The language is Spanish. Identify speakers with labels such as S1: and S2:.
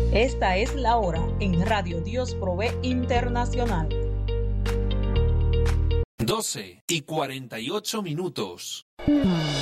S1: Esta es la hora en Radio Dios Provee Internacional.
S2: 12:48.